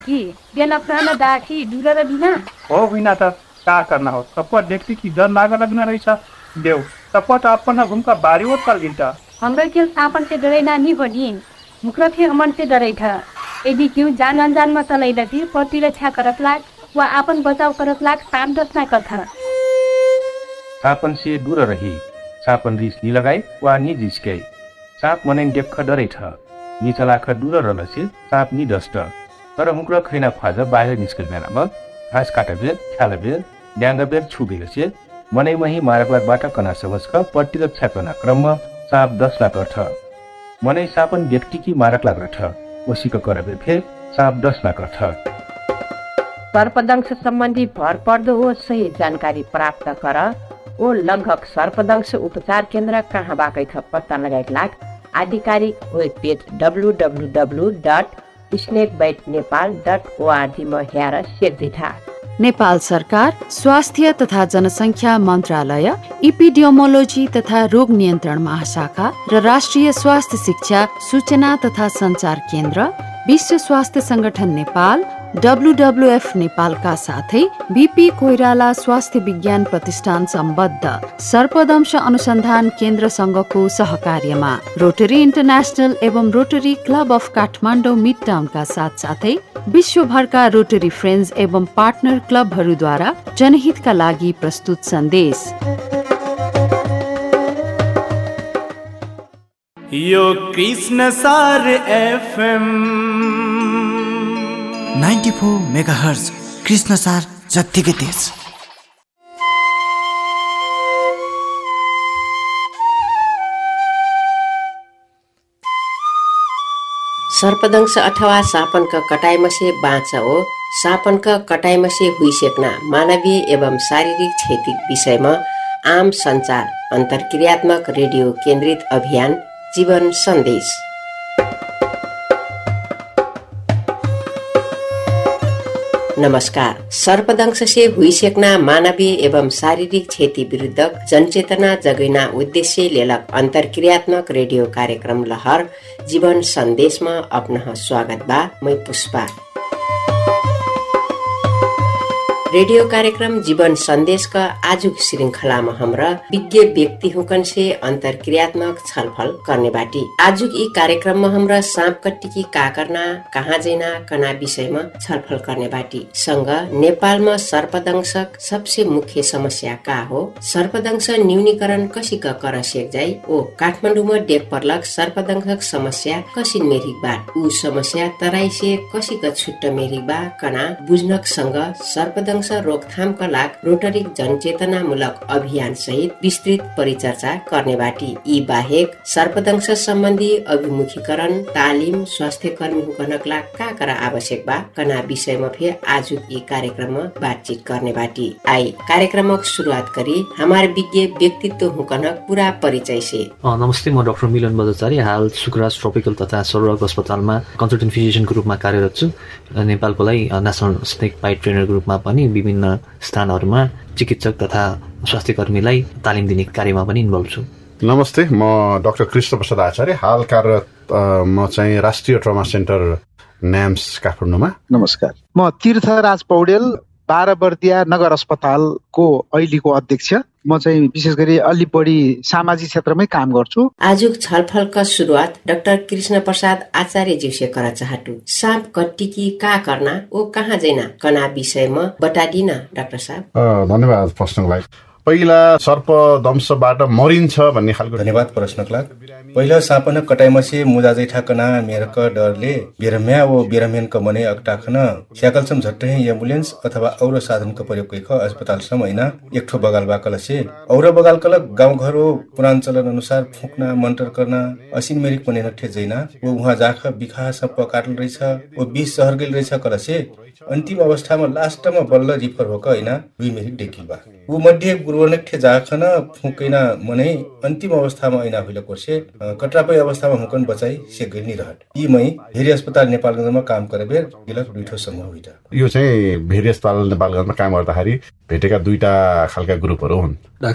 कि बेला प्राण दाखी दूर र बिना हो बिना त का करना हो सबको देखती कि डर लाग लगना रही देव सबको तो अपन घुमका बारी वो कर गिलता हमरा के सापन से डरै नानी बनी मुखरा थे अमन से डरै था यदि क्यों जान अनजान में चलैला थी प्रतिरक्षा करत लाग वा अपन बचाव करत लाग साप दसना कथा सापन से दूर रही सापन रिस नि लगाई वा नि जिस्कै साप मनै देख डरै छ नि चलाख दूर रहलसे साप नि डस्ट तर मुक्र खैना फाज बाहिर निस्कल बेलामा घाँस काटबेर ख्यालबेर ड्याङ्गबेर छुबेरसे मनै मही मार्गबाट कना समझका प्रतिरक्षा करना क्रममा साप दसला गर्छ मनै सापन व्यक्तिकी मारक लाग्छ ओसीको करबे फेर साप दसला गर्छ सर्पदंश सम्बन्धी भरपर्दो हो सही जानकारी प्राप्त गर ओ लगभग सर्पदंश उपचार केन्द्र कहाँ बाकै छ पत्ता लगाएका लाग आधिकारिक वेब पेज www.snakebitenepal.org मा हेर सेक्दिथा नेपाल सरकार स्वास्थ्य तथा जनसङ्ख्या मन्त्रालय इपिडियोमोलोजी तथा रोग नियन्त्रण महाशाखा र राष्ट्रिय स्वास्थ्य शिक्षा सूचना तथा सञ्चार केन्द्र विश्व स्वास्थ्य संगठन नेपाल WWF नेपालका साथै बीपी कोइराला स्वास्थ्य विज्ञान प्रतिष्ठान सम्बद्ध सर्पदंश अनुसन्धान केन्द्रसँगको सहकार्यमा रोटरी इन्टरनेशनल एवं rotary club of Kathmandu mid टाउनका साथसाथै विश्वभरका रोटरी फ्रेन्ड्स एवं पार्टनर क्लबहरूद्वारा जनहितका लागि प्रस्तुत सन्देश। यो कृष्ण सार FM 94 मेगाहर्ज कृष्ण सार जत्तिकै तेज। सर्पदंश अथवा सापनका कटाइमसे बाँच हो सापनका कटाइमसे हुइसेक्ना मानवीय एवं शारीरिक क्षति विषयमा आम सञ्चार अन्तर्क्रियात्मक रेडियो केन्द्रित अभियान जीवन सन्देश। नमस्कार। सर्पदंश से हुइसेक्ना मानवीय एवं शारीरिक क्षति विरुद्ध जनचेतना जगैना उद्देश्य लेलक अन्तर्क्रियात्मक रेडियो कार्यक्रम लहर जीवन सन्देशमा अपना स्वागत बा। मै पुष्पा। रेडियो कार्यक्रम जीवन सन्देश का आजुक श्रृंखलामा हाम्रा विज्ञ व्यक्ति हुकन से अन्तर्क्रियात्मक छलफल करने बाटी। आजुक यी कार्यक्रममा हाम्रा साँपकट्टी का करना कहाँ जैना कना विषयमा छलफल करने बाटी। सँग नेपालमा सर्पदंशक सबसे मुख्य समस्या का हो, सर्पदंश न्यूनीकरण कसिका कर सेक्जाई ओ काठमाडौँमा डेक पर्लक सर्पदंशक समस्या कसिन मेरिक बा ऊ समस्या तराई से कसिका छुट्ट मेरिक बा कना बुझ्नक सँग सर्पदंश रोकथामका लागि रोटरी जनचेतनामूलक अभियान सहित विस्तृत परिचर्चा गर्ने बाटी। यी बाहेक सर्पदंश सम्बन्धी अभिमुखीकरण तालिम स्वास्थ्य कर्मी हुकनक लागि का करा आवश्यक बा कना विषयमा फेरि आज यी कार्यक्रममा बातचित गर्ने बाटी। आई कार्यक्रमक सुरुवात गरी हमार विज्ञ व्यक्तित्व हुकनक पूरा परिचय से। नमस्ते, म डाक्टर मिलन बजाचार्य हाल सुकराज ट्रपिकल तथा सर्वरोग अस्पतालमा कन्सल्टेन्ट फिजिशियनको रूपमा कार्यरत छु। नेपालको लागि नेसनल स्नेक बाइट ट्रेनरको रूपमा पनि विभिन्न स्थानहरूमा चिकित्सक तथा स्वास्थ्य कर्मीलाई तालिम दिने कार्यमा पनि इन्भल्भ छु। नमस्ते, म डाक्टर कृष्ण प्रसाद आचार्य हाल कार्यरत म चाहिँ राष्ट्रिय ट्रमा सेन्टर न्याम्स काठमाडौँमा। नमस्कार, म तीर्थराज पौडेल 12 बर्दिया नगर अस्पतालको अहिलेको अध्यक्ष। म चाहिँ विशेष गरी अलि बढी सामाजिक क्षेत्रमै काम गर्छु। आजुक छलफलका सुरुवात डाक्टर कृष्ण प्रसाद आचार्य ज्यूसे कर चाहटु। साँप कट्टीकी का करना ओ कहाँ जैना कना विषयमा बतादिन डाक्टर साहब। धन्यवाद प्रश्नको लागि। पहिला सर्पदंशबाट मरिन्छ भन्ने खालको धन्यवाद प्रश्नको लागि। पहिला सापन कटाइमसे मुजा जैठाकना मेरक डरले बिरम्या व बिरम्यानका मने अक्टाखन स्याकलसम झट्टै एम्बुलेन्स अथवा औरो साधनको प्रयोग कैख अस्पतालसम्म हैन एकठो बगाल बाकलसे औरो बगाल कल गाउँघर पुरान चलन अनुसार फुक्ना मन्टर गर्न असिन मेरिक पनि नठे जैना वो उहाँ जाख बिखा सप काटल रहेछ वो 20 शहर गेल रहेछ कलसे अन्तिम अवस्थामा लास्टमा बल्ल रिफर होक हैन 2 मेरिक डेकिबा वो मध्ये गुरुवनठे जाखन फुकैना मनै अन्तिम अवस्थामा ऐना होइल कोर्से कटरापै अवस्थामा हुकन बचाई सेगै नि रहट। यी मै भेरी अस्पताल नेपालगञ्जमा काम गरेबेर गिलक दुईठो समूह होइटा। यो चाहिँ भेरी अस्पताल नेपालगञ्जमा काम गर्दाखेरि भेटेका दुईटा खालका ग्रुपहरू हुन्। डाक्टर साहब,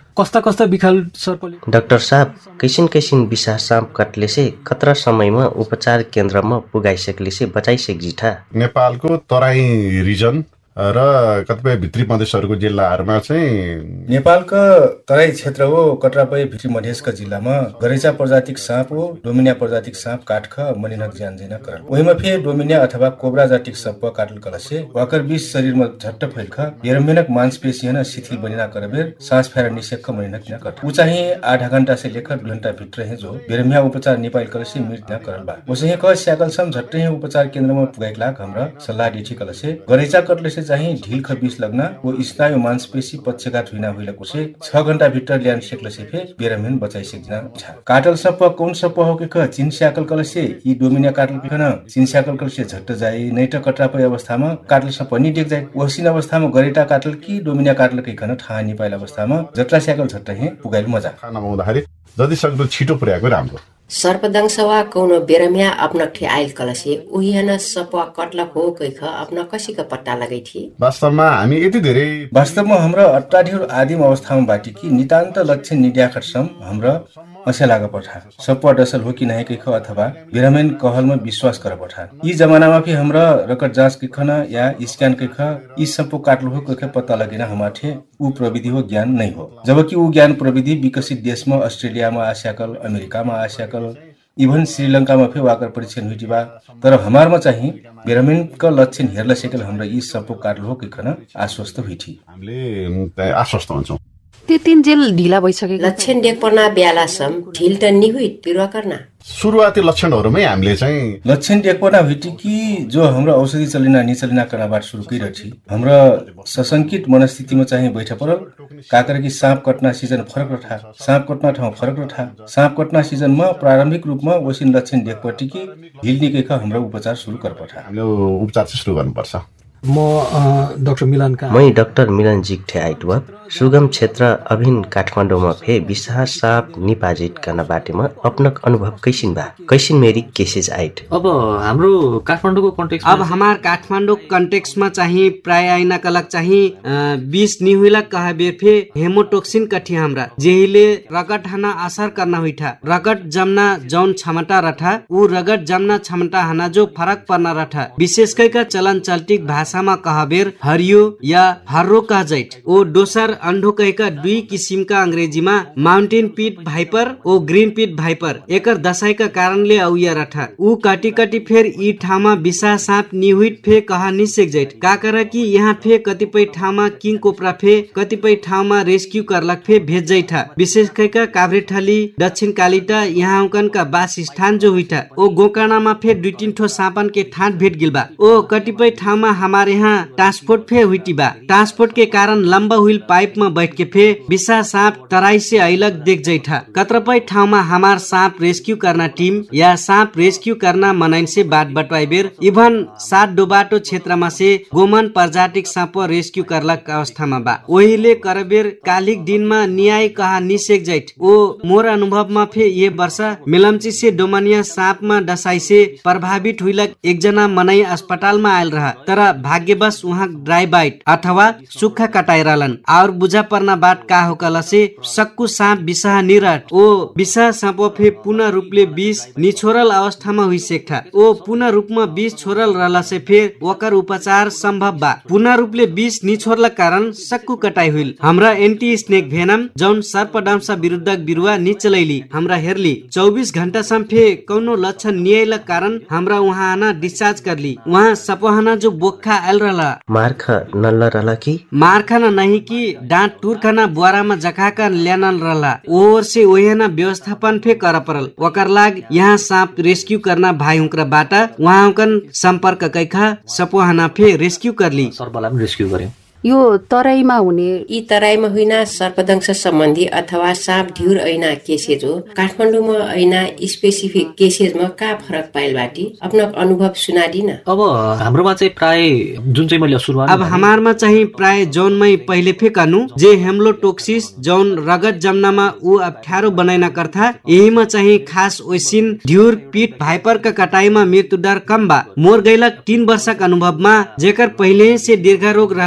कस्ता कस्ता बिखाल सर्पले? डाक्टर साहब, कैसिन कैसिन विषा साँप कटले से कत्रा समयमा उपचार केन्द्रमा पुगाइसकेले से बचाइसक जिठा। नेपालको तराई रिजन र कतिपय भित्री मधेसहरूको जिल्लाहरूमा चाहिँ नेपालका तराई क्षेत्र हो कटरापय भित्री मधेसका जिल्लामा गरेचा प्रजातिक साँप हो डोमिनिया प्रजातिक साँप काटख मनिनक ज्यान जैना करल ओहिमा फे डोमिनिया अथवा कोब्रा जातिक साँप काटल कलसे वाकर बीच शरीरमा झट्ट फैलख बेरमेनक मांसपेशी हन शिथिल बनिना करबेर सांस फेर निसेक मनिनक न कट उ चाहिँ आधा घण्टा से लेकर 2 घण्टा भित्र है जो बेरमिया उपचार नेपाल कलसे मृत्यु न करल बा ओसे क स्याकल सम झट्टै उपचार केन्द्रमा पुगाइक लाख हमरा सल्लाह दिछि कलसे गरेचा कटले चाहिँ ढिल खबिस लग्न वो स्नायु मांसपेशी पक्षघात हुइना हुइलको से 6 घण्टा भित्र ल्यान सेक्लसे फे बेरमेन बचाइ सक्दिन छ काटल सप कौन सप हो के क चिन स्याकल कलसे ई डोमिनिया काटल के न चिन स्याकल कलसे झट्ट जाई नैट कटरापय अवस्थामा काटल सप नि देख जाई ओसिन अवस्थामा गरेटा काटल कि डोमिनिया काटल के खन थाहा नि पाइल अवस्थामा जट्रा स्याकल झट्ट हे पुगाइल मजा खाना बनाउँदाखेरि जति सक्दो छिटो पुर्याएको राम्रो सर्पदंशवा कौनो बेरमिया अपना ठे आइल कलसे उहिना सपवा कटलक हो कैख अपना कसीका पट्टा लगाइ थी वास्तवमा हामी यति धेरै वास्तवमा हाम्रो अट्टाढ्युर आदिम अवस्थामा बाटिकी नितान्त लक्षण निड्याखटसम हाम्रो असे लाग पठा सपवा डसल हो कि नहीं कैख अथवा बेरमेन कहलमा विश्वास कर पठा यी जमानामा फि हाम्रो रकट जाँच कैखन या स्क्यान कैख यी सपो काटलो हो कैख पत्ता लगेन हमाथे उ प्रविधि हो ज्ञान नहीं हो जबकि उ ज्ञान प्रविधि विकसित देशमा अस्ट्रेलियामा आस्याकल अमेरिकामा आस्याकल इभन श्रीलंकामा फे वाकर परीक्षण हुइटिबा तर हमारमा चाहिँ बेरमेनका लक्षण हेर्ला सेकल हाम्रो यी सपो काटलो हो कैखन आश्वस्त हुइथि हामीले आश्वस्त हुन्छौं त्यो 3 जेल ढिला भइसकेको लक्षण देख पर्ना बेलासम ढिल त नि हुइ तिरुवा करना सुरुवाती लक्षणहरुमै हामीले चाहिँ लक्षण देख पर्ना हुइटी कि जो हाम्रो औषधि चलिना निचलिना करनाबाट सुरु कइरछि हाम्रो सशंकित मनस्थितिमा चाहिँ बैठ परल काकर कि साँप कट्ना सिजन फरक रथा साँप कट्ना ठाउँ फरक रथा साँप कट्ना सिजनमा प्रारम्भिक रूपमा ओसिन लक्षण देख पर्टी कि ढिल निकैका हाम्रो उपचार सुरु कर पठा हामीले उपचार सुरु गर्नुपर्छ म डाक्टर मिलन का मै डाक्टर मिलन जिक्ठे आइटवप सुगम क्षेत्र अभिन काठमाडौँमा फे विषा साप निपाजित गर्न बाटेमा अपनक अनुभव कैसिन मेरी केसेस आइट अब हाम्रो काठमाडौँको कन्टेक्स्ट अब हमार काठमाडौँ कन्टेक्स्टमा चाहिँ प्राय आइना कलक चाहिँ 20 निहुइलक कहा बेर फे हेमोटोक्सिन कठी हमरा जेहिले रगत हना असर करना हुइठा रगत जमना जौन क्षमता रठा उ रगत जमना क्षमता हना जो फरक पर्ना रठा विशेष कैका चलन चल्टिक भाषामा कहबेर हरियो या हर्रो कह जाइट ओ दोसर अंडो कहका 2 किसिमका अंग्रेजीमा माउन्टेन पिट भाइपर ओ ग्रीन पिट भाइपर एकर दशाईका कारणले औया रठा उ काटी काटी फेर ई ठाउँमा विषा साँप निहुइट फे कहा निसेक जाइट काकर कि यहाँ फे कतिपय ठाउँमा किङ कोब्रा फे कतिपय ठाउँमा रेस्क्यू करलक फे भेज जाइठा विशेष कैका काभ्रेठाली दक्षिण कालिटा यहाँ उकनका बास स्थान जो हुइठा ओ गोकर्णमा फे 2-3 ठो साँपन के ठाट भेट गिलबा ओ कतिपय ठाउँमा हमारे यहाँ ट्रांसपोर्ट फे हुइटिबा ट्रांसपोर्ट के कारण लंबा हुइल पाइप में बैठ के फे विषा साँप तराई से अइलक देख जाइठा कतिपय ठाउँमा हमार साँप रेस्क्यू करना टीम या साँप रेस्क्यू करना मनाइन से बाट बटवाई बेर इभन 7 डोबाटो क्षेत्रमा से गोमन प्रजातिक साँप रेस्क्यू करलक अवस्थामा बा ओहिले करबेर कालिक दिनमा न्याय कहा निसेक जाइट ओ मोर अनुभवमा फे ये वर्ष मिलमची से डोमनिया साँपमा डसाई से प्रभावित हुइलक एकजना मनाई अस्पतालमा आयल रहा तर भाग्यवश उहाँ ड्राई बाइट अथवा सुक्खा कटाइरलन और बुझा पर्ना बात का हो कलसे सक्कु साँप विषा निरट ओ विषा साँप फे पूर्ण रूपले विष निछोरल अवस्थामा हुइसेक्ठा ओ पूर्ण रूपमा विष छोरल रहला से फेर ओकर उपचार सम्भव बा पूर्ण रूपले विष निछोरल कारण सक्कु कटाइ हुइल हमरा एन्टी स्नेक भेनम जौन सर्पदंश विरुद्धक बिरुवा निचलैली हमरा हेरली 24 घण्टा सम फे कौनो लक्षण नियैल कारण हमरा उहाँ आना डिस्चार्ज करली उहाँ सपहना जो बोखा आयल रहला मार्खा नल्ला रहला कि मार्खा न नहीं कि डाँट टुरखाना बुवारामा जखाका ल्यानल रहला ओर से ओहेना व्यवस्थापन फे कर परल ओकर लाग यहाँ साँप रेस्क्यू करना भाइ हुँक्रा बाटा उहाँ हुकन सम्पर्क कैखा सपोहना फे रेस्क्यू करली सर्पलाई पनि रेस्क्यू गर्यो यो तराईमा हुने यी तराईमा होइन सर्पदंश सम्बन्धी अथवा साँप ढ्युर ऐना केसेज हो काठमाडौँमा ऐना स्पेसिफिक केसेजमा का फरक पाइल बाटी आफ्नो अनुभव सुनादिन अब हाम्रोमा चाहिँ प्राय जुन चाहिँ मैले सुरुवात अब हमारमा चाहिँ प्राय जौनमै पहिले फेकानु जे हेमोटोक्सिस जौन रगत जम्नामा उ अप्ठ्यारो बनाइन कर्था यहीमा चाहिँ खास ओसिन ढ्युर पिट भाइपरका कटाइमा मृत्यु दर कम बा मोर गैलक 3 वर्षक अनुभवमा जेकर पहिले से दीर्घ रोग रहलन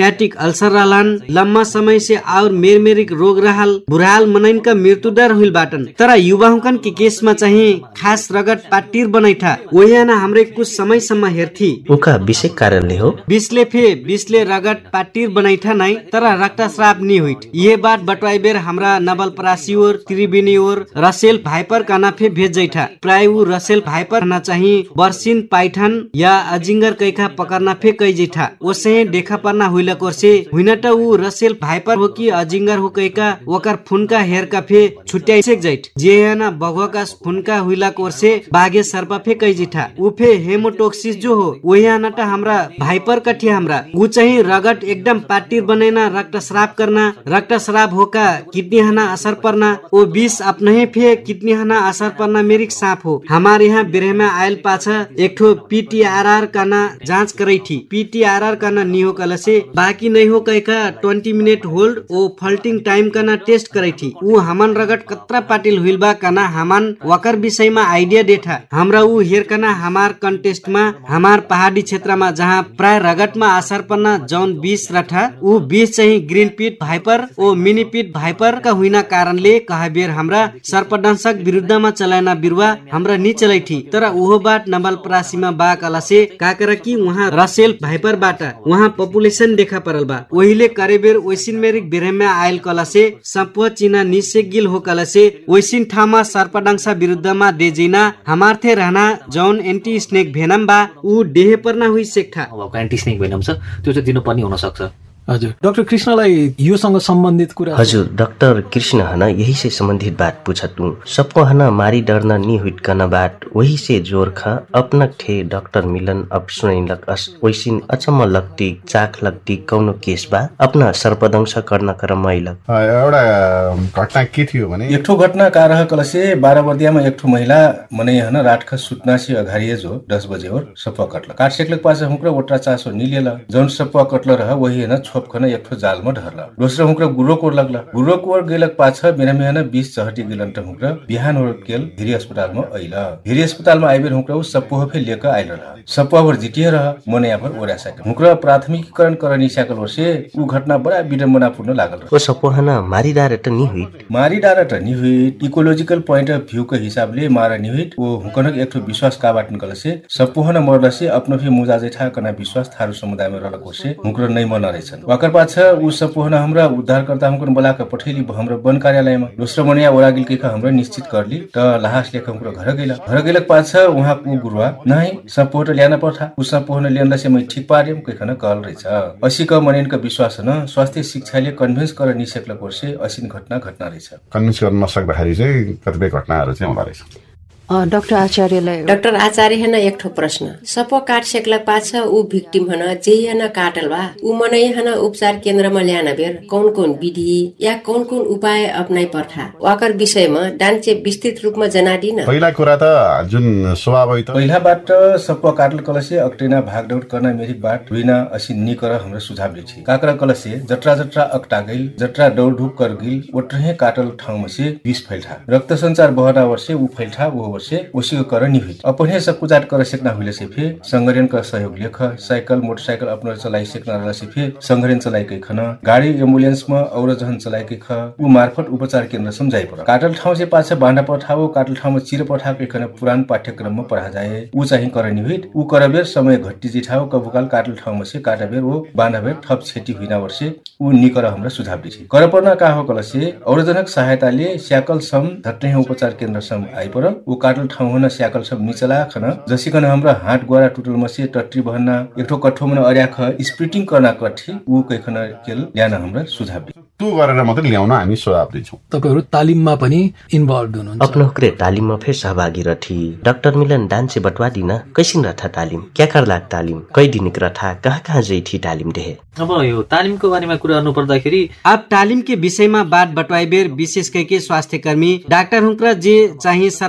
पैटिक अल्सर रहलन, लम्बा समय से और मेरमेरिक रोग रहल, बुढ़ाल मनैन का मृत्यु दर हुइल बाटन। तर युवा हुकन के केस में चाहिए खास रगत पाटीर बनैठा वही ना हमरे कुछ समय सम्म हेर्थी उका विषय कारणले हो बिसले रगत पाटीर बनैठा नहीं तर रक्तस्राव नहीं हुई। ये बात बटवाई बेर हमरा नवलपरासी और त्रिवेणी और रसेल भाइपर कानाफे भेज जैठा प्राय ऊ रसेल भाइपर ना चाहिए बर्सिन पाइथन या अजिंगर कैखा पकड़ना फे कई जैठा ओसे देखा परना हुइला कोर्से हुइनाटा ऊ रसेल भाइपर हो कि अजिंगर हो कैका वकर फुनका हेर का फे छुट्याई सेक जैठ जे है ना बघवा फुनका हुइला कोर्से बागे सर्पा फे कई जैठा ऊ फे हेमोटोक्सिस जो हो वही आनाटा हमरा भाइपर कठी हमरा ऊ चाहिए रगत एकदम पाटीर बनेना रक्तस्राव करना रक्तस्राव होका किडनी हना असर पड़ना वो विष अपने फे किडनी हना असर पड़ना मेरिक सांप हो। हमारे यहाँ बिरह में आयल पाछा एक ठो PTRR काना जांच करई थी PTRR काना नहीं हो कल से बाकी नहीं हो कह का 20 मिनट होल्ड ओ फल्टिंग टाइम काना टेस्ट करई थी ऊ हमन रगत कतरा पाटिल हुइल बा काना हमन वकर विषय में आइडिया देठा हमरा ऊ हेर काना हमार कंटेस्ट में हमार पहाड़ी क्षेत्र में जहाँ प्राय रगत में असर पड़ना जौन 20 रठा ऊ 20 चाहिए ग्रीन पीट भाइपर ओ मिनी पीट भाइपर का हुइना कारणले कहा बेर हमरा सर्पदंशक विरुद्ध में चलाना बिरुवा हमरा नी चलाई थी तर उहो बात नवलपरासी में बा कला से का कर कि वहाँ रसेल भाइपर बाटा वहाँ पपुलेशन देखा परल बा वहिले करे बेर ओइसिन मेरिक बिरह में आयल कला से संपुह चिना निसे गिल हो कला से ओइसिन ठामा सर्पदंशा विरुद्ध में दे जिना हमार थे रहना जौन एंटी स्नेक भेनम बा ऊ देह पर ना हुई सेक्ठा अब एंटी स्नेक भेनम छ त्यो चाहिँ दिनु पनि हुन सक्छ। हजुर डाक्टर कृष्णलाई योसँग सम्बन्धित कुरा हजुर डाक्टर कृष्ण हना यही से संबंधित बात पूछतू सबको हना मारी डरना नी हुइटकना बात वही से जोर खा अपनक थे डाक्टर मिलन अब सुनाइन लग वैसिन अचम्म लगती चाख लगती कौनो केस बा अपना सर्पदंश गर्न क्रम मैलक एउटा घटना के थियो भने एक ठो घटना का रह कलसे 12 वर्दियामा एक ठो महिला मने हन रातका सुत्नासी अघारिए जो 10 बजे और सप्पा कटल काट सेकलक पास हुक्र ओट्रा चासो निलेला जौन सप्पा कटल रह वही हन छोप खन एक ठो जाल में ढरला दोस्रो हुक्र गुरो कोर लगला गुरो कोर गेलक पाछ बिना मेहन 20 चहटी गेलन त हुक्र बिहान और केल धिरी अस्पताल में आइला धिरी अस्पताल में आइबेर हुक्र उ सप्पो फे लेके आइल रहा सप्पो भर जिटिए रह मने यहाँ पर ओरा साइकल हुक्र प्राथमिकीकरण करनी साइकल वर्षे उ घटना बड़ा विडम्बनापूर्ण लागल ओ सप्पो हना मारी डार त नि हुई मारी डार त नि हुई इकोलोजिकल पॉइंट अफ व्यू के हिसाबले मारा नि हुई ओ हुकनक एक ठो विश्वास का बाटन कलसे सप्पो हना मरलसे अपनो फे मुजा जैठा कना विश्वास थारू समुदाय में रहलको से हुक्र नै मन रहेछन् वाकर पाछ उ सप्पो हना हमरा उद्धारकर्ता हुकन बोलाका पठेली हाम्रो वन कार्यालयमा दोस्रो मनिया ओरागिल के हमरा निश्चित करली त लाहास लेख हाम्रो घर गेलक पाछ उहाँ को गुरुवा नै सप्पो त ल्यान पर्था उ सप्पो हना ल्यानला से मै ठीक पार्यम कखन कहल रहेछ असी क मनेन का विश्वास न स्वास्थ्य शिक्षाले कन्भिन्स गर्न निसक्ला पर्से असिन घटना रहेछ कन्भिन्स गर्न नसक्दाखेरि चाहिँ कतिपय घटनाहरू चाहिँ हुँदा रहेछ। डाक्टर आचार्य है ना एक ठो प्रश्न सपो काट सेकला पाछ ऊ भिक्टिम हन जे हन काटल बा ऊ मनै हन उपचार केन्द्रमा ल्यान बेर कौन विधि या कौन उपाय अपनाइ पर्था वाकर विषयमा डान्चे विस्तृत रूपमा जनादिन। पहिला कुरा त जुन स्वाभाविक पहिला बात सपो काटल कलसे अक्टेना भागदौड गर्न मेरी बात हुइना असी निकर हाम्रो सुझाव लिछि काकरा कलसे जत्रा अक्टा गइल जत्रा दौड धुप कर गिल ओट्रहे काटल ठाउँमा से विष फैलथा रक्त संचार बहना वर्षे ऊ फैलथा वो वर्षे उसी कर निहित अपने सब कुजाट कर सेकना हुइले से फे संगठन का सहयोग लेख साइकल मोटरसाइकल अपनो चलाई सेकना रहला से फे संगठन चलाई के खन गाडी एम्बुलेंस में और जहन चलाई के ख उ मार्फत उपचार केन्द्र समझाइ पर काटल ठाउँ से पाछे बांडा पठाओ काटल ठाउँ में चिर पठा के खन पुरान पाठ्यक्रम में पढा जाए उ चाहिँ कर निहित उ करबेर समय घट्टी जिठाओ कबुकाल काटल ठाउँ में से काटबेर वो बांडाबेर थप छेटी हुइना वर्षे उ निकर हमरा सुझाव दिछि कर पर्न का हो कलसे और जनक सहायताले स्याकल सम धट्टे उपचार केन्द्र सम आइ पर उ काटल ठाउँ हुन स्याकल सब निचला खन जसिकन हमरा हात गोरा टुटल मसे टट्टी बहना एकठो कठो मन अर्याख स्प्रिटिङ करना कठी उ कैखन केल ल्यान हमरा सुझाव दि तु गरेर मात्र ल्याउन हामी सुझाव दिन्छौं। तपाईहरु तालिममा पनि इन्भल्भ हुनुहुन्छ अपनोकरे तालिममा फे सहभागी रथी डाक्टर मिलन डान्से बटवा दिन कैसिन रथा तालिम क्या कर लाग तालिम कै दिनिक रथा कहाँ जैठी तालिम देहे। अब यो तालिमको बारेमा कुरा गर्नु पर्दाखेरि अब तालिम के विषयमा बात बटवाइ बेर विशेष करके स्वास्थ्य कर्मी डाक्टर हुँक्रा जे चाहिँ सर्पदंश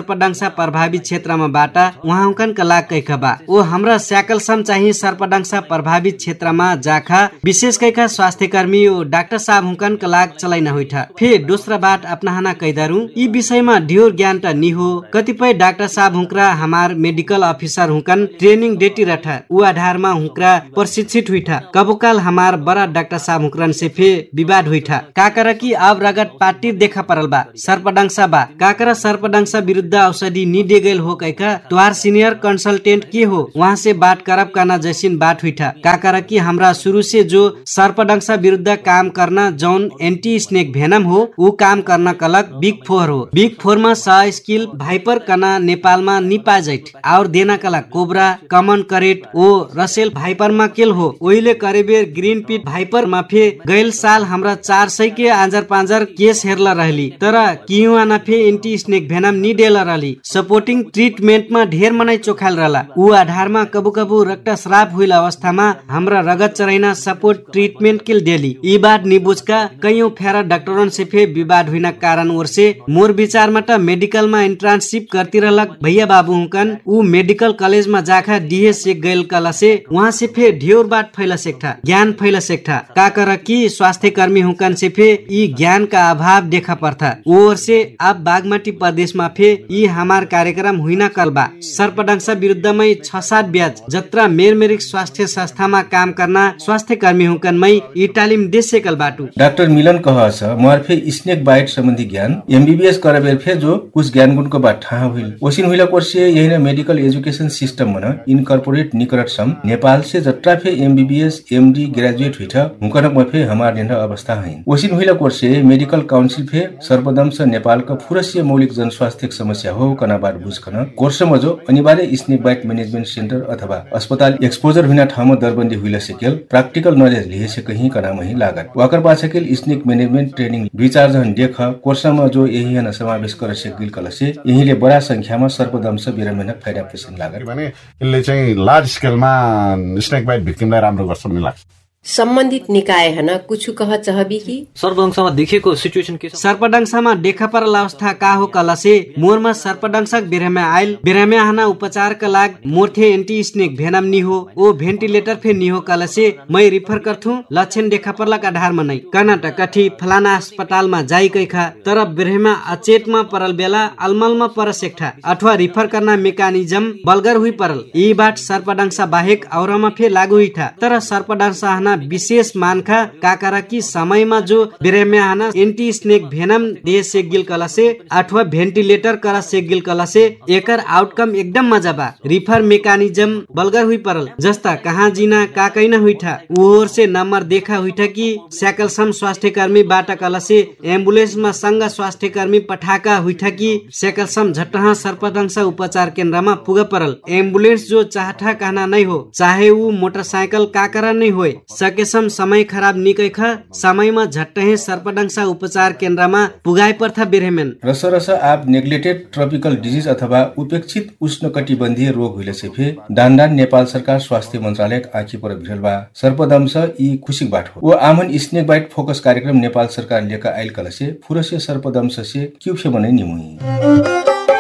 सर्पडंसा प्रभावित क्षेत्रमा बाटा उहाँकन का लाग कैका बा ओ हमरा स्याकलसम चाहिँ सर्पडंसा प्रभावित क्षेत्रमा जाखा विशेष कैका स्वास्थ्य कर्मी ओ डाक्टर साहब हुकन का लाग चलाइन होइठा फेर दोस्रा बाट अपनाहना कैदारू यी विषयमा ढियोर ज्ञान त नि हो कतिपय डाक्टर साहब हुकरा हमार मेडिकल अफिसर हुकन ट्रेनिंग डेटी रठा उ आधारमा हुकरा प्रशिक्षित हुइठा कबोकाल हमार बड़ा डाक्टर साहब हुकरन से फे विवाद हुइठा काकरा की अब रगत पार्टी देखा परल बा सर्पडंसा बा काकरा सर्पडंसा विरुद्ध औषधि नि देगेल हो कैका तुहार सीनियर कंसल्टेंट के हो वहाँ से बात करब करना जैसिन बात हुइठा काकरा की हमरा शुरू से जो सर्पडंसा विरुद्ध काम करना जौन एंटी स्नेक भेनम हो उ काम करना कलक बिग फोर हो बिग फोर में सह स्किल भाइपर कना नेपालमा निपा जैठ और देना कला कोबरा कमन करेट ओ रसेल भाइपर मा केल हो ओइले करेबेर ग्रीन पीट भाइपर माफे गैल साल हमरा 400 के आंजर पांजर केस हेरला रहली तर कियुआ नफे एंटी स्नेक भेनम नि देला रहली सपोर्टिंग ट्रीटमेंट मा ढेर मनै चोखाल रहला उ आधारमा कबु कबु रक्तस्राव हुइला अवस्थामा हमरा रगत चराइना सपोर्ट ट्रीटमेंट केल देली ई बात निबुझका कयौं फेरा डाक्टरन से फे विवाद हुइना कारण ओरसे मोर विचारमा त मेडिकल मा इंटर्नशिप करती रहलक भैया बाबू हुकन उ मेडिकल कॉलेज मा जाखा डीए से गैल कला से वहाँ से फे ढेर बात फैला सेक्ठा ज्ञान फैला सेक्ठा का कर की स्वास्थ्य कर्मी हुकन से फे ई ज्ञान का अभाव देखा पर्था ओर से अब बागमती प्रदेश मा फे ई हमार कार्यक्रम हुइना कलबा सर्पडंसा विरुद्धमै 6-7 ब्याज जत्रा मेरमेरिक स्वास्थ्य संस्थामा काम करना स्वास्थ्य कर्मी हुकन मै ई तालिम देसेकल बाटु डाक्टर मिलन कह छ मर्फे स्नेक बाइट संबंधी ज्ञान एमबीबीएस करबेर फे जो कुछ ज्ञान गुण को बात ठा होइल ओसिन हुइला कोर्से यही न मेडिकल एजुकेशन सिस्टम मन इनकॉर्पोरेट निकट सम नेपाल से जत्रा फे एमबीबीएस एमडी ग्रेजुएट हुइठ हुकन मफे हमार नेन अवस्था हैन ओसिन हुइला कोर्से मेडिकल काउन्सिल फे सर्वदंश नेपाल का फुरसीय मौलिक जनस्वास्थ्य समस्या हो कना बात बुझकन कोर्स मजो अनिवार्य स्नेक बाइट मैनेजमेंट सेन्टर अथवा अस्पताल एक्सपोजर हुइना ठाउँमा दरबन्दी हुइला सेकेल प्राक्टिकल नलेज लिए से कहीं कना मही लागत वाकर पाछकेल स्नेक मैनेजमेंट ट्रेनिंग 2-4 जन देख कोर्समा जो यही न समावेश कर सेकिल कलसे यहीले बडा संख्यामा सर्पदंश बिरामीहरुको फाइदा पेसन लागत भने यसले चाहिँ लार्ज स्केलमा स्नेक बाइट भिक्टिमलाई राम्रो गर्छ भन्ने लाग्छ सम्बन्धित निकाय हन कुछु कह चहबी की सर्पडंसामा देखेको सिचुएसन के सर्पडंसामा देखा परल अवस्था का हो कलसे मोरमा सर्पडंसक बिरामे आइल बिरामे हना उपचार का लाग मोरथे एंटी स्नेक भेनम नि हो ओ भेन्टिलेटर फे नि हो कलसे मै रिफर करथु लक्षण देखा परला का आधार मा नै कर्नाटक कठी फलाना अस्पतालमा जाई कैखा तर बिरामे अचेतमा परल बेला अलमलमा पर सेक्ठा अथवा रिफर करना मेकानिजम बलगर हुई परल ई बात सर्पडंसा बाहेक औरमा फे लागू हुइठा तर सर्पडंसा हना विशेष मानखा काकरा की समयमा जो बिराम्याहना एंटी स्नेक भेनम दे सेगिल कलसे अथवा भेन्टिलेटर करा सेगिल कलसे एकर आउटकम एकदम मजा बा रिफर मेकानिजम बलगर हुई परल जस्ता कहाँ जिना काकैना हुइठा ओर से नम्बर देखा हुइठा कि स्याकलसम स्वास्थ्य कर्मी बाटा कलसे एम्बुलेंस मा संग स्वास्थ्य कर्मी पठाका हुइठा कि स्याकलसम झट्टहा सर्पदंसा उपचार केन्द्रमा पुग परल एम्बुलेंस जो चाहठा कहना नै हो चाहे ऊ मोटरसाइकल काकरा नै होय सकेसम समय खराब निकैख समयमा झट्टै सर्पडंसा उपचार केन्द्रमा पुगाइ पर्था बिरहेमेन रस आप नेग्लेक्टेड ट्रपिकल डिजीज अथवा उपेक्षित उष्णकटिबन्धीय रोग हुइले सेफे दानदान नेपाल सरकार स्वास्थ्य मन्त्रालय आँखी पर भिरलबा सर्पदंश यी खुशी बाट हो वो आमन स्नेक बाइट फोकस कार्यक्रम नेपाल सरकार लेका आइल कलसे फुरसे सर्पदंश से क्युफे बनै निमुई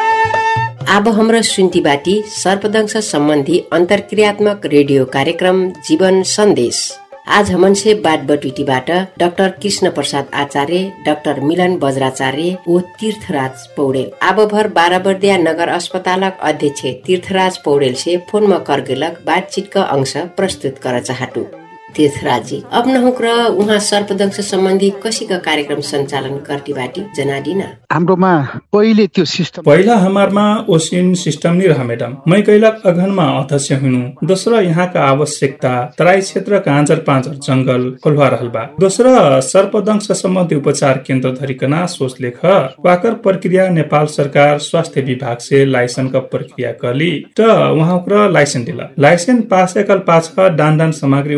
अब हाम्रो सुन्तीबाटी सर्पदंश सम्बन्धी अन्तर्क्रियात्मक रेडियो कार्यक्रम जीवन सन्देश आज हमन से बात बटुटीबाट डाक्टर कृष्ण प्रसाद आचार्य डाक्टर मिलन बज्राचार्य ओ तीर्थराज पौडेल अब भर 12 बर्दिया नगर अस्पतालक अध्यक्ष तीर्थराज पौडेल से फोनमा करगेलक बातचीत का अंश प्रस्तुत कर चाहटु तीर्थराजी अब नहुक्र उहाँ सर्पदंश सम्बन्धी कसीका कार्यक्रम सञ्चालन करती बाटी जनादिना हाम्रोमा पहिले त्यो सिस्टम पहिला हमारमा ओसिन सिस्टम नि रह मैडम मै कैलक अघनमा अध्यक्ष हुनु दोस्रो यहाँका आवश्यकता तराई क्षेत्र काँजर पाँजर जंगल खोलवा रहलबा दोस्रो सर्पदंश सम्बन्धी उपचार केन्द्र धरिकना सोच लेख वाकर प्रक्रिया नेपाल सरकार स्वास्थ्य विभाग से लाइसेंस का प्रक्रिया कली त उहाँक्र लाइसेंस दिला लाइसेंस पास एकल पाछ दान सामग्री ओ बिरुवा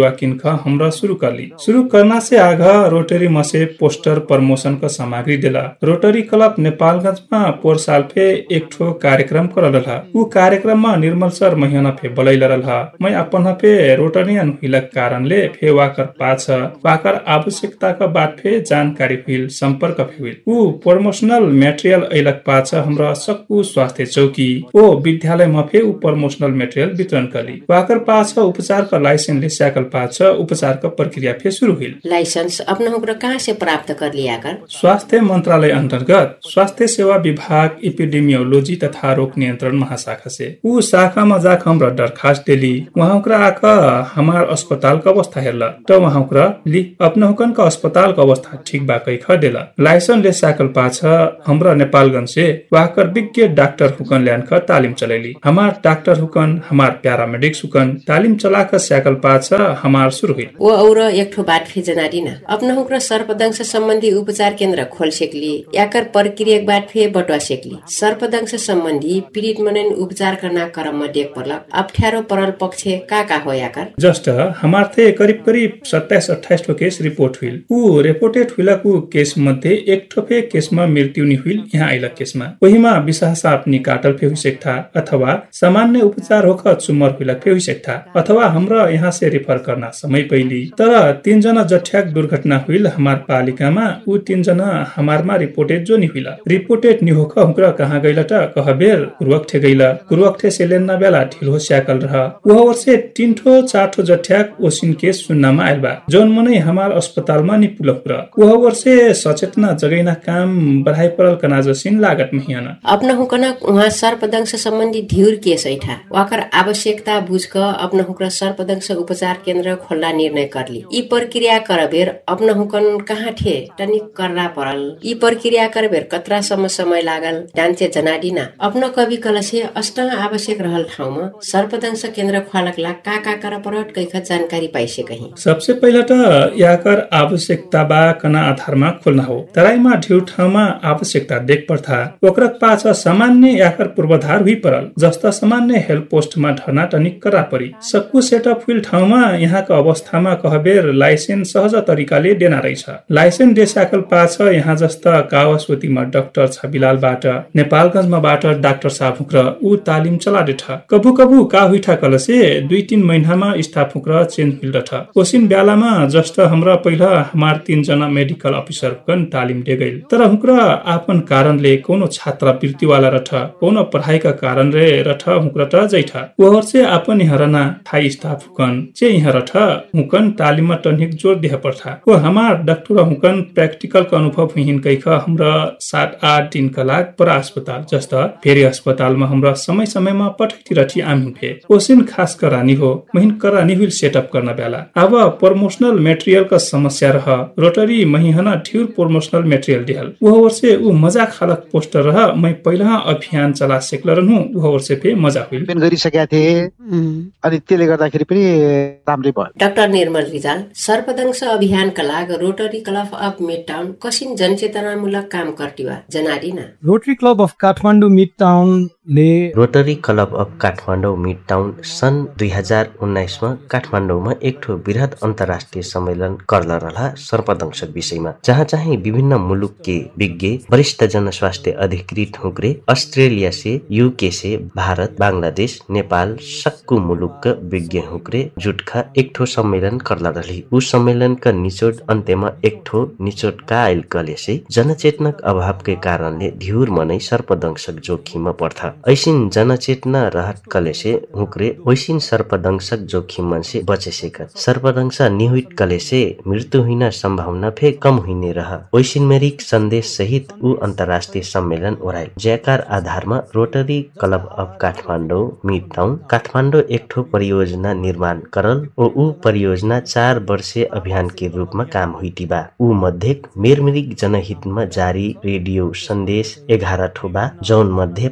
किन हमरा शुरू करली। शुरू करना से आगा रोटरी मसे पोस्टर प्रमोशन का सामग्री देला। रोटरी क्लब नेपालगंज में पोर साल पे एक ठो कार्यक्रम करल रहा। उ कार्यक्रम में निर्मल सर महिना पे बोलैल रहा। मैं अपन पे रोटरियन हिलक कारण ले फे वाकर पाछ वाकर आवश्यकता का बात पे जानकारी हुई संपर्क हुई। उ प्रमोशनल मटेरियल ऐलक पाछ हमरा सक्कु स्वास्थ्य चौकी ओ विद्यालय में फे उ प्रमोशनल मटेरियल वितरण करी। वाकर पाछ उपचार का लाइसेंस ले सैकल पाछ उपचार का प्रक्रिया फे शुरू हुई। लाइसेंस अपना हुक्र कहाँ से प्राप्त कर लिया कर? स्वास्थ्य मंत्रालय अंतर्गत स्वास्थ्य सेवा विभाग एपिडेमियोलॉजी तथा रोग नियंत्रण महाशाखा से उ शाखा में जाकर हमरा दरखास्त देली। वहाँ आका हमार अस्पताल का अवस्था हेरला तो वहाँ ली अपना हुकन का अस्पताल का अवस्था ठीक बा कई ख देला। लाइसेंस ले सैकल पाछ हमरा नेपालगंज से वाकर विज्ञ डॉक्टर हुकन ल्यान का तालीम चलेली। हमार डॉक्टर हुकन हमार पैरामेडिक्स हुकन तालीम चला कर सैकल पाछ हमार शुरू हुई। वो और एक ठो बात फे जनाडी ना अपना हुक्र सर्पदंश संबंधी उपचार केंद्र खोल सकली याकर प्रक्रिया एक बात फे बटवा सकली। सर्पदंश संबंधी पीड़ित मनन उपचार करना क्रम में देख परला अप्ठ्यारो परल पक्ष का हो याकर? जस्ट हमार थे करीब 27-28 ठो केस रिपोर्ट हुई। उ रिपोर्टेड हुइला को केस मध्ये एक ठो फे केस में मृत्यु नि हुई। यहाँ आइला केस में वही में विषा साप नि काटल फे हुई सकता अथवा सामान्य उपचार होख चुमर हुइला फे हुई सकता अथवा हमरा यहाँ से रेफर करना समय पहली। तर 3 जना जठ्याक दुर्घटना हुई हमार पालिका में उ 3 जना हमार में रिपोर्टेड जो नि हुइला। रिपोर्टेड नि होख हुक्र कहाँ गइला त कहबेर कुरुवक ठे गइला। कुरुवक ठे से लेना बेला ढिलो स्याकल रहा। वह वर्षे 3 ठो 4 ठो जठ्याक ओसिन केस सुन्ना में आइल बा जौन मनै हमार अस्पताल में नि पुलपुरा। वह वर्षे सचेतना जगैना काम बढ़ाई परल कना जसिन लागत महिना। अपना हुकना वहाँ सर्पदंश संबंधी ढिउर केस ऐठा वाकर आवश्यकता बुझक अपना हुक्र सर्पदंश उपचार केंद्र खोल्ला निर्णय करली। ई प्रक्रिया करबेर अपना हुकन कहाँ ठे तनिक करना परल। ई प्रक्रिया करबेर कतरा समय लागल जान्थे जनाडी ना अपना कवि कलसे अष्ट आवश्यक रहल ठाउँ में सर्पदंश केंद्र खोलक ला का कर परट कैख जानकारी पाइसे कहीं। सबसे पहला त याकर आवश्यकता बा कना आधारमा खोल्ना हो। तराईमा ढिउ ठाउँमा आवश्यकता देख पर्था ओकरा पाछ सामान्य याकर पूर्वाधार हुई परल जस्ता सामान्य हेल्प पोस्ट में धरना टनिक करा परी। सक्कु सेटअप हुई ठाउँमा यहाँ का अवस्थामा कहबेर लाइसेंस सहज तरिकाले देना रहेछ। लाइसेंस देसाकल पाछ यहाँ जस्ता कावास्वतीमा डाक्टर छबिलालबाट नेपालगंजमा बाट डाक्टर साहब हुक्र उ तालिम चला देठ। कबु कबु का हुइठा कलसे 2-3 महिनामा स्टाफ हुक्र चेन्ज हुइल रठ। ओसिन बेलामा जस्ता हमरा पहिला हमार 3 जना मेडिकल अफिसर कन तालिम दे गइल। तर हुक्र आपन कारणले कोनो छात्रवृत्ति वाला रठ कोनो पढाइ का कारण रे रठ हुक्र त जैठा। वहर से आपन हरना थाई स्टाफ हुकन जे यहाँ रठ हुकन तालिममा टनिक जोर देह पर्था। वो हमार डाक्टर हुकन प्रैक्टिकल का अनुभव हिन कैख हमरा 7-8 दिन का लाग पर अस्पताल जस्ता फेरि अस्पतालमा हमरा समय समयमा पठैती रठी आमिन फे। ओसिन खास करानी हो महिन करानी हुई सेटअप करना बेला अब प्रमोशनल मटेरियल का समस्या रह रोटरी महिना ठिउर प्रमोशनल मटेरियल दिहल। वह वर्षे उ मजा खालक पोस्टर रह मैं पहिला अभियान चला सेक्ल रहनु वह वर्षे पे मजा हुई पेन गरिसकेका थिए अनि त्यसले गर्दाखेरि पनि राम्रै भयो। डाक्टर निर्मल रिजाल सर्पदंश अभियान का लाग rotary club of mid town कसिन जनचेतनामूलक काम कर्टिवा जनाडी ना। Rotary club of Kathmandu mid town ले rotary club of Kathmandu mid town सन् 2019 में काठमाडौँ में एक ठो बृहत अन्तर्राष्ट्रिय सम्मेलन करल रहा सर्पदंश विषयमा जहाँ चाहिँ विभिन्न मुलुक के विज्ञ वरिष्ठ जनस्वास्थ्य अधिकृत हुक्रे अस्ट्रेलिया से यूके से भारत बांग्लादेश नेपाल सक्कु मुलुक का विज्ञ हुक्रे जुटखा एक ठो सम्मेलन करल रही। उस सम्मेलन का निचोड़ अन्त्यमा एक ठो निचोड़ का आइल कले से जनचेतनक अभाव के कारणले ढिउर मनै सर्पदंशक जोखिममा पर्था। ऐसिन जनचेतना रहत कले से हुक्रे वैसिन सर्पदंशक जोखिम से बचे सेकर सर्पदंश निहुट कले से मृत्यु हुन संभावना फे कम हुने रह। वैसिन मेरिक संदेश सहित उ अन्तर्राष्ट्रिय सम्मेलन ओराइल जयकार आधारमा rotary club of Kathmandu mid town Kathmandu एक ठो परियोजना निर्माण करल और उ परियोजना 4 वर्षीय अभियान के रूप में काम हुई बा। उ मध्ये मेरमिरिक जनहित में जारी रेडियो संदेश 11 ठो बा जौन मध्ये 5 ठो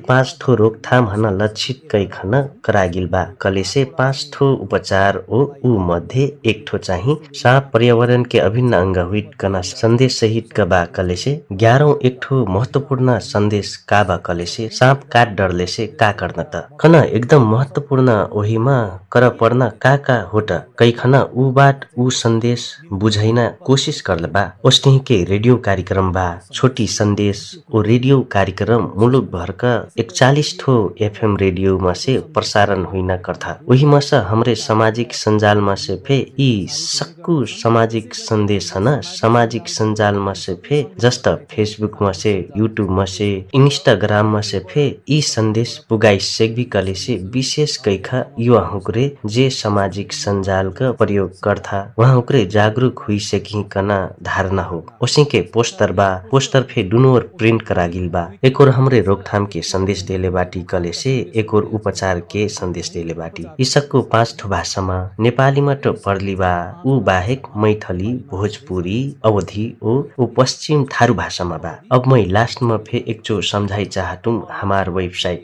ठो रोकथाम हन लक्षित कै खन करागिल बा कलेसे 5 ठो उपचार ओ ऊ मध्ये 1 ठो चाहिँ साँप पर्यावरण के अभिन्न अंग हुइट कना संदेश सहित का बा कलेसे 11औं 1 ठो महत्वपूर्ण संदेश का बा कलेसे साँप काट डरले से का गर्न त खन एकदम महत्वपूर्ण ओहिमा कर पर्न का होट कै खन ऊ बाट ऊ संदेश बुझैना कोशिश करल बा ओस्टिह के रेडियो कार्यक्रम बा छोटी संदेश ओ रेडियो कार्यक्रम मुलुक भर का 41 ठो एफएम रेडियो में से प्रसारण हुइना करथा वही में से हमरे सामाजिक संजाल में से फे ई सक्कु सामाजिक संदेश हन सामाजिक संजाल में से फे जस्ट फेसबुक में से यूट्यूब में से इंस्टाग्राम में से फे ई संदेश पुगाई सेगवी कले से विशेष कैखा युवा हुकरे जे सामाजिक संजाल का प्रयोग करथा वहाँ हुकरे जागरूक हुई सकी कना धारणा हो उसी के पोस्टर फे दुनोर प्रिंट करागिल बा एक और हमरे रोकथाम के संदेश देले बाटी कले से एक और उपचार के संदेश देले बाटी यी सबको 5 ठो भाषामा नेपाली मात्र पढली बा ऊ बाहेक मैथली भोजपुरी अवधी ओ पश्चिम थारू भाषामा बा अब मैं लास्ट में फे एकचो समझाई चाहतुं हमार वेबसाइट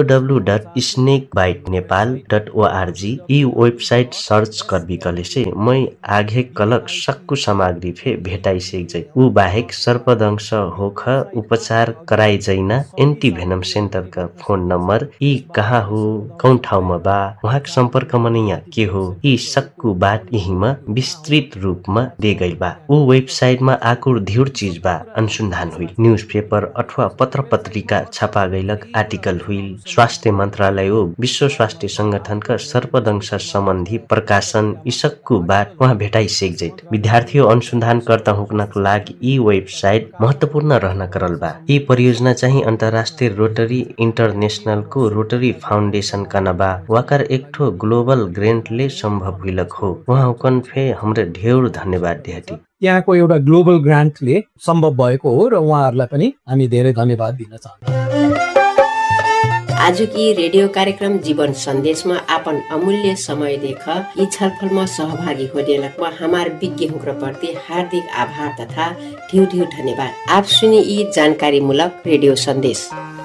www.snakebitenepal.org ई वेबसाइट सर्च करबी कले से मैं आगे कलक सक्कु सामग्री फे भेटाई सेक जै ऊ बाहेक सर्पदंश होख उपचार कराई जैना एंटी भेनम सेंटर का फोन नंबर ई कहाँ हो कौन ठाउँ में बा वहाँ संपर्क मनैया के हो ई सक्कु बात यही में विस्तृत रूप में दे गई बा ऊ वेबसाइट में आकुर ढेर चीज बा अनुसंधान हुई न्यूज़पेपर अथवा पत्र पत्रिका छपा गईलक आर्टिकल हुई स्वास्थ्य मंत्रालय ओ विश्व स्वास्थ्य संगठन का सर्पदंश संबंधी प्रकाशन ई सक्कु बात वहाँ भेटाई सेक जैत विद्यार्थी अनुसंधान करता हुकनक लागि ई वेबसाइट महत्वपूर्ण रहन करल बा ई परियोजना चाहिँ अंतर्राष्ट्रीय रोटरी इंटरनेशनल को रोटरी फाउंडेशन का नबा वाकर एक ठो ग्लोबल ग्रांट ले संभव हुइलक हो वहाँ हुकन फे हमरे ढेर धन्यवाद दिहटी यहाँको एउटा ग्लोबल ग्रान्टले सम्भव भएको हो र उहाँहरूलाई पनि हामी धेरै धन्यवाद दिन चाहन्छौँ। आजुकी रेडियो कार्यक्रम जीवन संदेश में आपन अमूल्य समय देख यी छलफल में सहभागी होनेलक में हमार विज्ञ हुक्र प्रति हार्दिक आभार तथा ढेर धन्यवाद। आप सुनी यी जानकारी मूलक रेडियो संदेश।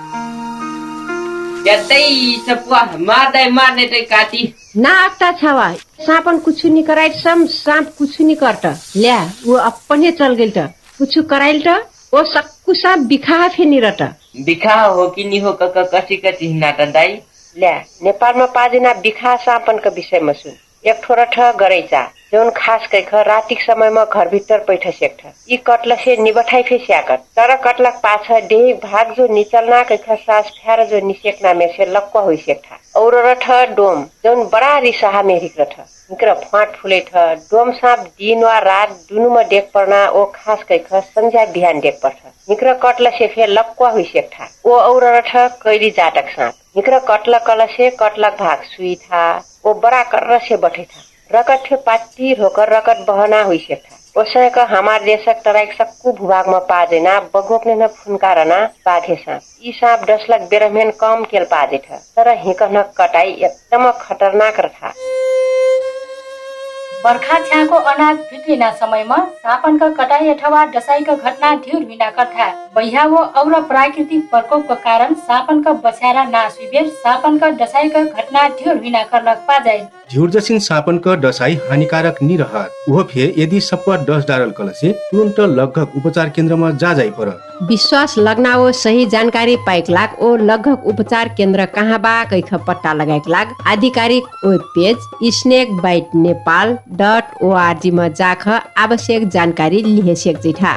ना आत्ता छावा सांपन कुछ नहीं कराइल सम सांप कुछ नहीं करता ल्या वो अपने चल गेल त कुछ कराइल त वो सक्कु सांप बिखा फेनि रटा बिखा हो कि नि हो कसी नाटा दाई ल्या नेपालमा पाजना बिखा सांपन का विषय में सुन एक ठोरा ठ गरैचा जौन खास कैख रातिक समय में घर भीतर पैठ सेक्ठ यी कटल से निबठाई फे स्याकट तर कटलक पाछ देह भाग जो निचलना कैख सास फ्यार जो निसेकना में से लक्वा हुई सेक्ठा और रठ डोम जौन बड़ा रिसाहा मेरिक रठ निकर फाट फुले ठ डोम सांप दिन वा रात दुनु में देख पर्ना ओ खास कैख संध्या बिहान देख पर्छ निकर कटल से फे लक्वा हुई सेक्ठा ओ और रठ कैली जाटक सांप निकर कटल कल से कटलक भाग सुई था ओ बड़ा कर से बठे था रकट फे पाटी होकर रकट बहना हुई सेक्ठा ओसय का हमार देशक तराइक सक्कु भूभाग में पाजेना बगोपने न फुनकारना बाघे सांप यी सांप डसलक बेरमेन कम केल पाजे था तर हिकन कटाई एकदम खतरनाक रहा। बर्खा छ्याको अनाज फिटिना समयमा सापनका कटाई अथवा डसाईका घटना ढेर हुना कथा बहिया व और प्राकृतिक प्रकोपका कारण सापनका बस्यारा नासुबेर सापनका डसाईका घटना ढेर हुना करलक पाजाइ झ्युर जसिन सापनका डसाई हानिकारक नि रहत उहो फे यदि सप्पा डस डारल कलसे तुरन्त लगभग उपचार केन्द्रमा जाई पर विश्वास लगना ओ सही जानकारी पाइक लाग ओ लगभग उपचार केन्द्र कहाँ बा कैख पट्टा लगाइक लाग आधिकारिक वेब पेज snakebitenepal.org में जाख आवश्यक जानकारी लिहे सेक जिठा।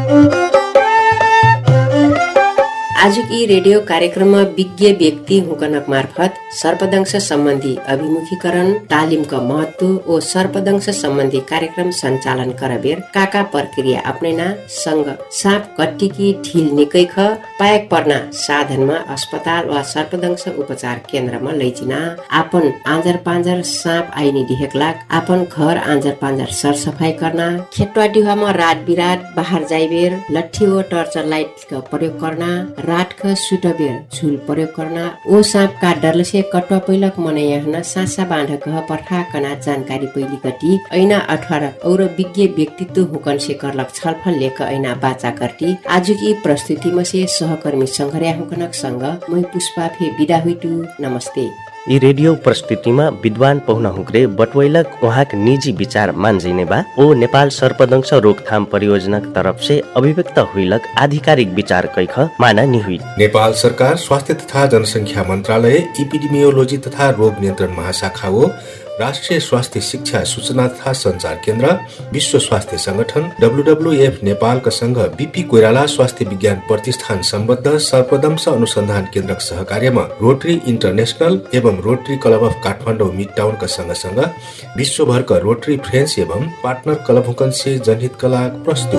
आजुकी रेडियो कार्यक्रम में विज्ञ व्यक्ति हुकनक मार्फत सर्पदंश सम्बन्धी अभिमुखीकरण तालिम का महत्व ओ सर्पदंश सम्बन्धी कार्यक्रम संचालन करबेर काका प्रक्रिया अपनेना संग साँप कट्टी की ढील निकै ख पायक पर्ना साधन में अस्पताल वा सर्पदंश उपचार केन्द्र में लैजिना आपन आँजर पाँजर साँप आइनी दिहेक लाग आपन घर आँजर पाँजर सरसफाई करना खेतवा डिहा में रात बिरात बाहर जाइबेर लट्ठी व टर्च लाइट का प्रयोग करना रात क सुटबेर झुल प्रयोग करना ओ सांप काट डरले से कटवा पैलक मने यहाँ सासा बाँध कह पर्था कना जानकारी पैली कटी ऐना 18 और विज्ञ व्यक्तित्व हुकन से करलक छलफल लेक ऐना बाचा करती आज की प्रस्तुति में से सहकर्मी संघर्या हुकनक संग मै पुष्पा फे बिदा हुइटु नमस्ते। यी रेडियो प्रस्तुतिमा विद्वान पहुना हुक्रे बटवैलक उहाँक निजी विचार मान्जिने बा ओ नेपाल सर्पदंश रोकथाम परियोजना तरफ से अभिव्यक्त हुइलक आधिकारिक विचार कैख माना निहुई। नेपाल सरकार स्वास्थ्य तथा जनसंख्या मन्त्रालय एपिडेमियोलोजी तथा रोग नियन्त्रण महाशाखा हो राष्ट्रिय स्वास्थ्य शिक्षा सूचना तथा संचार केन्द्र विश्व स्वास्थ्य संगठन WWF नेपालका संघ BP कोइराला स्वास्थ्य विज्ञान प्रतिष्ठान सम्बद्ध सर्पदंश अनुसन्धान केन्द्रक सहकार्यमा रोटरी इन्टरनेशनल एवं rotary club of Kathmandu mid टाउनका सँगसँग विश्वभरका रोटरी फ्रेन्ड्स एवं पार्टनर क्लब हुकन से जनहित कला प्रस्तुत